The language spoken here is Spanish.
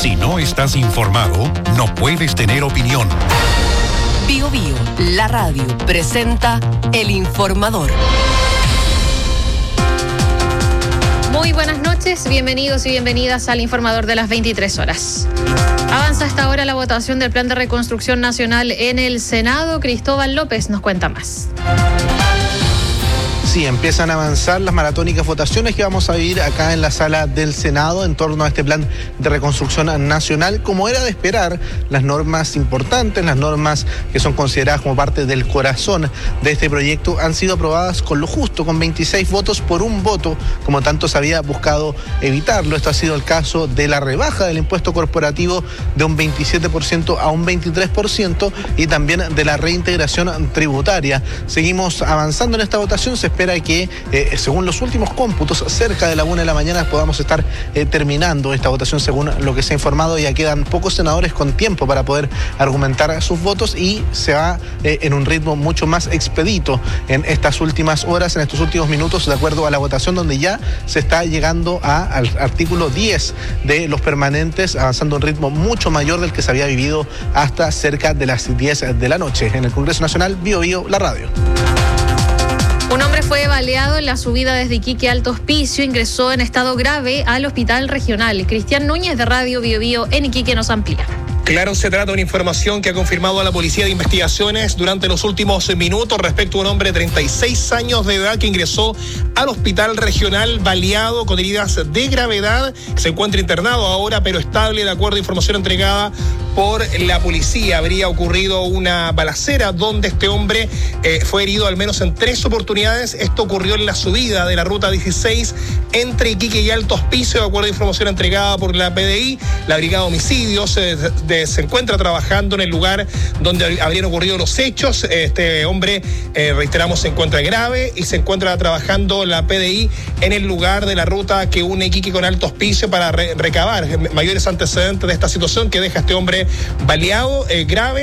Si no estás informado, no puedes tener opinión. Bio Bio, la radio, presenta El Informador. Muy buenas noches, bienvenidos y bienvenidas al Informador de las 23 horas. Avanza hasta ahora la votación del Plan de Reconstrucción Nacional en el Senado. Cristóbal López nos cuenta más. Sí, empiezan a avanzar las maratónicas votaciones que vamos a vivir acá en la sala del Senado en torno a este plan de reconstrucción nacional. Como era de esperar, las normas importantes, las normas que son consideradas como parte del corazón de este proyecto han sido aprobadas con lo justo, con 26 votos por un voto, como tanto se había buscado evitarlo. Esto ha sido el caso de la rebaja del impuesto corporativo de un 27% a un 23% y también de la reintegración tributaria. Seguimos avanzando en esta votación. Se espera que, según los últimos cómputos, cerca de la 1 de la mañana podamos estar terminando esta votación según lo que se ha informado. Ya quedan pocos senadores con tiempo para poder argumentar sus votos y se va en un ritmo mucho más expedito en estas últimas horas, en estos últimos minutos, de acuerdo a la votación, donde ya se está llegando al artículo 10 de los permanentes, avanzando a un ritmo mucho mayor del que se había vivido hasta cerca de las 10 de la noche. En el Congreso Nacional, Bio Bio, la radio. Un hombre fue baleado en la subida desde Iquique a Alto Hospicio, ingresó en estado grave al hospital regional. Cristian Núñez de Radio Bio Bio en Iquique nos amplía. Claro, se trata de una información que ha confirmado a la Policía de Investigaciones durante los últimos minutos respecto a un hombre de 36 años de edad que ingresó al hospital regional baleado con heridas de gravedad. Se encuentra internado ahora, pero estable, de acuerdo a información entregada por la policía. Habría ocurrido una balacera donde este hombre fue herido al menos en 3 oportunidades. Esto ocurrió en la subida de la ruta 16 entre Iquique y Alto Hospicio, de acuerdo a información entregada por la PDI. La Brigada de Homicidios se encuentra trabajando en el lugar donde habrían ocurrido los hechos. Este hombre, reiteramos, se encuentra grave y se encuentra trabajando la PDI en el lugar de la ruta que une Iquique con Alto Hospicio para recabar mayores antecedentes de esta situación que deja a este hombre baleado, grave.